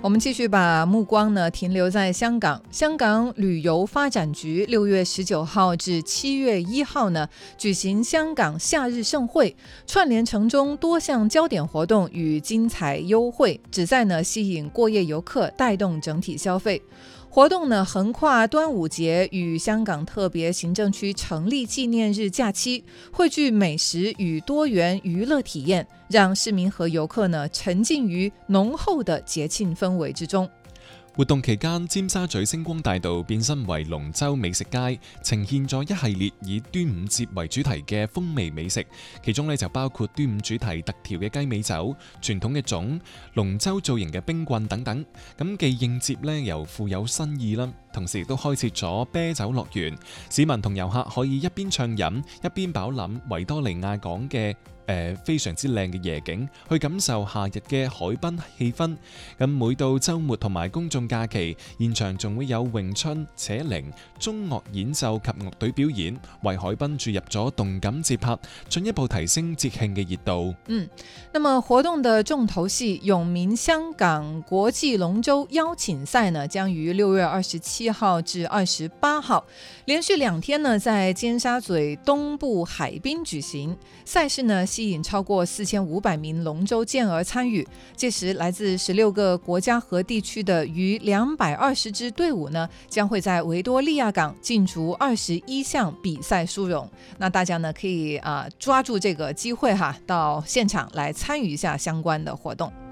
我们继续把目光呢停留在香港。香港旅游发展局6月19号至7月1号呢举行香港夏日盛会，串联城中多项焦点活动与精彩优惠，旨在呢吸引过夜游客，带动整体消费。活动呢横跨端午节与香港特别行政区成立纪念日假期，汇聚美食与多元娱樂體驗，讓市民和遊客呢沉浸於濃厚的節慶氛圍之中。 活動期間，尖沙咀星光大道變身為龍舟美食街，呈現咗一系列以端午節為主題嘅風味美食，其中呢就包括端午主題特調嘅雞尾酒、傳統嘅粽、龍舟造型嘅冰棍等等。咁既應節呢又富有新意啦，同時亦都開設咗啤酒樂園，市民同遊客可以一邊暢飲一邊飽覽維多利亞港嘅非常之靚嘅夜景，去感受夏日嘅海濱氣氛。咁每到週末同埋公眾假期，現場仲會有詠春、扯鈴、中樂演奏及樂隊表演，為海濱注入咗動感節拍，進一步提升節慶嘅熱度。 那麼活動的重頭戲永明香港國際龍舟邀請賽呢，將於6月27號至28號連續2天呢，在尖沙咀東部海濱舉行。賽事呢吸引超過4500名龍舟健兒參與，屆時來自16個國家和地區的逾220支隊伍呢，將會在維多利亞港競逐21項比賽殊榮。那大家呢可以抓住這個機會到現場來參與一下相關的活動。